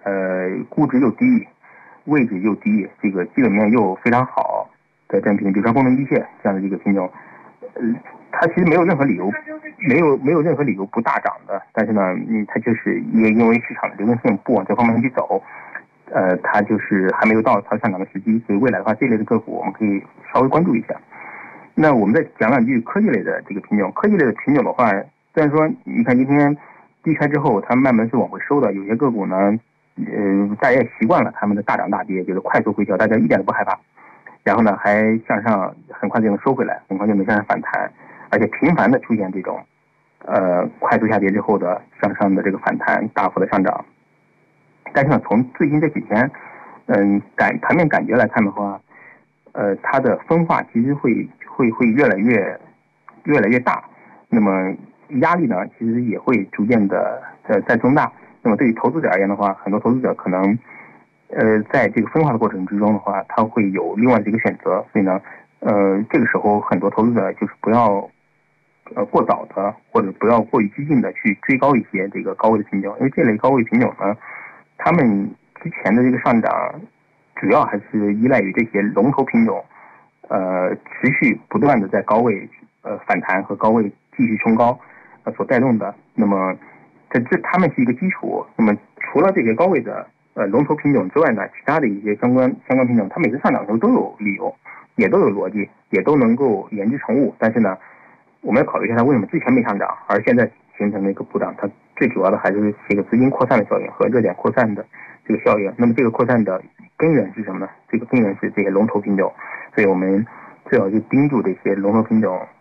估值又低，位置又低，这个基本面又非常好的这样品种，比如说功能机械这样的这个品种，它其实没有任何理由，没有任何理由不大涨的，但是呢，它就是也因为市场的流动性不往这方面去走，它就是还没有到它上涨的时机，所以未来的话，这类的个股我们可以稍微关注一下。那我们再讲两句科技类的这个品种，科技类的品种的话，虽然说你看今天低开之后，它慢慢是往回收的，有些个股呢，大家也习惯了他们的大涨大跌，就是快速回调，大家一点都不害怕。然后呢，还向上很快就能收回来，很快就能向上反弹，而且频繁的出现这种，快速下跌之后的向上的这个反弹，大幅的上涨。但是呢，从最近这几天，盘面感觉来看的话，它的分化其实会越来越大，那么压力呢，其实也会逐渐的在增大。那么对于投资者而言的话，很多投资者可能在这个分化的过程之中的话，他会有另外的一个选择，所以呢，这个时候很多投资者就是不要过早的或者不要过于激进的去追高一些这个高位的品种，因为这类高位品种呢，他们之前的这个上涨主要还是依赖于这些龙头品种，持续不断的在高位反弹和高位继续冲高所带动的。那么他们是一个基础。那么除了这些高位的龙头品种之外呢，其他的一些相关品种，它每次上涨的时候都有理由，也都有逻辑，也都能够言之成物。但是呢，我们要考虑一下它为什么之前没上涨，而现在形成了一个补涨。它最主要的还是一个资金扩散的效应和热点扩散的这个效应。那么这个扩散的根源是什么呢？这个根源是这些龙头品种，所以我们最好去盯住这些龙头品种